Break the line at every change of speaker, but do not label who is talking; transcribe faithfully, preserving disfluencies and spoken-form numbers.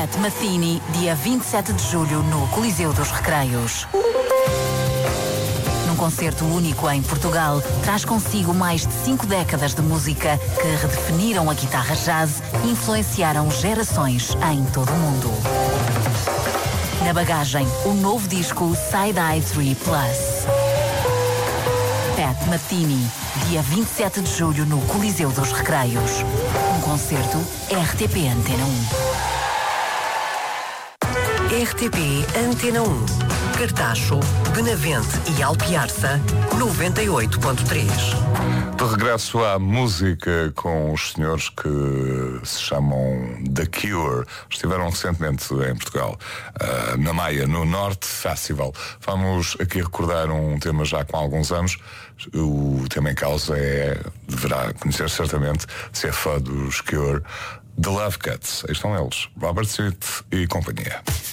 Pat Metheny, dia vinte e sete de julho no Coliseu dos Recreios. Num concerto único em Portugal, traz consigo mais de cinco décadas de música que redefiniram a guitarra jazz e influenciaram gerações em todo o mundo. Na bagagem, o novo disco Side Eye três Plus. Pat Metheny, dia vinte e sete de julho no Coliseu dos Recreios. Um concerto R T P Antena um.
R T P Antena um. Cartacho, Benavente e Alpiarça, noventa e oito ponto três.
De regresso à música com os senhores que se chamam The Cure. Estiveram recentemente em Portugal, uh, na Maia, no Norte Festival. Vamos aqui recordar um tema já com alguns anos. O tema em causa é, deverá conhecer certamente, se é fã dos Cure, The Love Cats. Aí estão eles, Robert Smith e companhia.